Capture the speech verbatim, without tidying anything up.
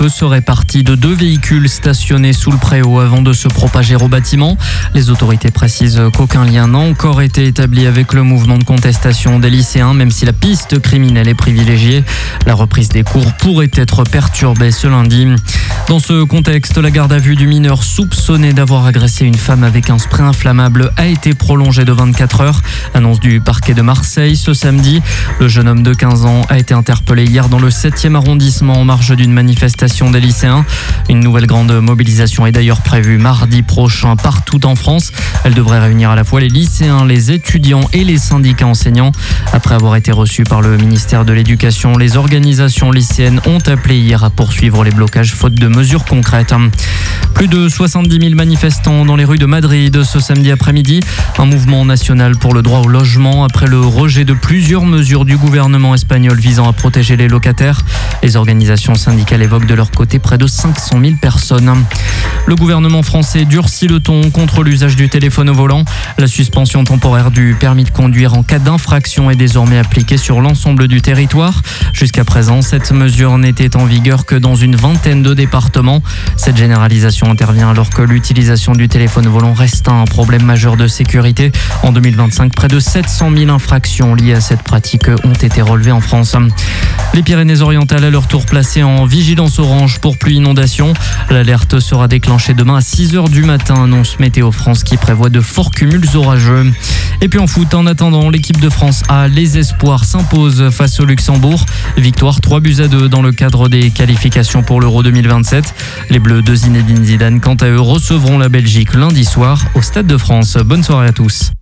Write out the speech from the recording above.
feu serait parti de deux véhicules stationnés sous le préau avant de se propager au bâtiment. Les autorités précisent qu'aucun lien n'a encore été établi avec le mouvement de contestation des lycéens, même si la piste criminelle est privilégiée. La reprise des cours pourrait être perturbée ce lundi. Dans ce contexte, la garde à vue du mineur soupçonné d'avoir agressé une femme avec un spray inflammable a été prolongée de vingt-quatre heures. Annonce du parquet de Marseille ce samedi. Le jeune homme de quinze ans a été interpellé hier dans le septième arrondissement en marge d'une manifestation des lycéens. Une nouvelle grande mobilisation est d'ailleurs prévue mardi prochain partout en France. Elle devrait réunir à la fois les lycéens, les étudiants et les syndicats enseignants. Après avoir été reçus par le ministère de l'Éducation, les organisations lycéennes ont appelé hier à poursuivre les blocages faute de mesures concrètes. Plus de soixante-dix mille manifestants dans les rues de Madrid ce samedi après-midi. Un mouvement national pour le droit au logement après le rejet de plusieurs mesures du gouvernement espagnol visant à protéger les locataires. Les organisations syndicales évoquent de leur côté près de cinq cent mille personnes. Le gouvernement français durcit le ton contre l'usage du téléphone au volant. La suspension temporaire du permis de conduire en cas d'infraction est désormais appliquée sur l'ensemble du territoire. Jusqu'à présent, cette mesure n'était en vigueur que dans une vingtaine de départements. Cette généralisation intervient alors que l'utilisation du téléphone au volant reste un problème majeur de sécurité. En deux mille vingt-cinq, près de sept cent mille infractions liées à cette pratique ont été relevées en France. Les Pyrénées-Orientales à leur tour placées en vigilance orange pour pluie inondation. L'alerte sera déclenchée demain à six heures du matin, annonce Météo France qui prévoit de forts cumuls orageux. Et puis en foot, en attendant, l'équipe de France A, les espoirs, s'impose face au Luxembourg. Victoire trois buts à deux dans le cadre des qualifications pour l'Euro deux mille vingt-sept. Les Bleus de Zinedine Zidane, quant à eux, recevront la Belgique lundi soir au Stade de France. Bonne soirée à tous.